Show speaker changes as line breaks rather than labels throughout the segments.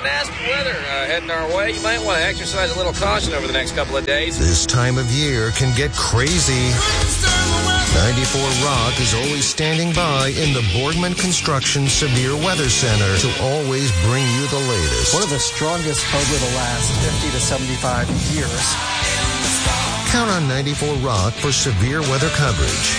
nasty weather heading our way. You might want to exercise a little caution over the next couple of days.
This time of year can get crazy. 94 Rock is always standing by in the Boardman Construction Severe Weather Center to always bring you the latest.
One of the strongest over the last 50 to 75 years.
Count on 94 Rock for severe weather coverage.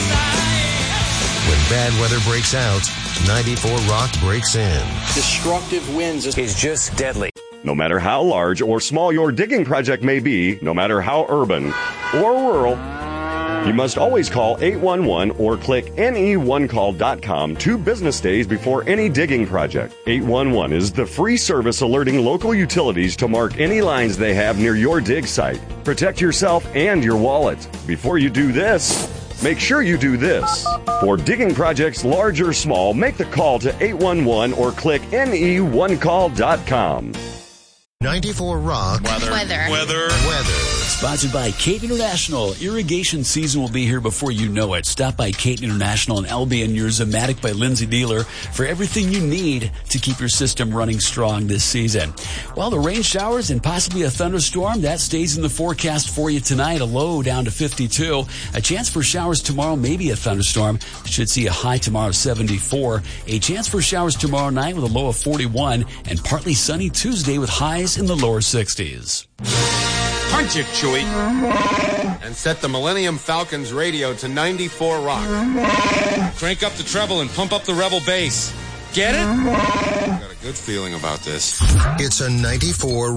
When bad weather breaks out, 94 Rock breaks in.
Destructive winds is just deadly.
No matter how large or small your digging project may be, no matter how urban or rural, you must always call 811 or click ne1call.com 2 business days before any digging project. 811 is the free service alerting local utilities to mark any lines they have near your dig site. Protect yourself and your wallet. Before you do this, make sure you do this. For digging projects large or small, make the call to 811 or click ne1call.com.
94 Rock.
Weather.
Sponsored by Cape International. Irrigation season will be here before you know it. Stop by Cape International and Albion, your Zematic by Lindsay dealer, for everything you need to keep your system running strong this season. While the rain showers and possibly a thunderstorm, that stays in the forecast for you tonight. A low down to 52. A chance for showers tomorrow, maybe a thunderstorm. Should see a high tomorrow of 74. A chance for showers tomorrow night with a low of 41. And partly sunny Tuesday with highs in the lower 60s.
Punch it, Chewie. And set the Millennium Falcon's radio to 94 Rock. Crank up the treble and pump up the Rebel bass. Get it? Got a good feeling about this.
It's a 94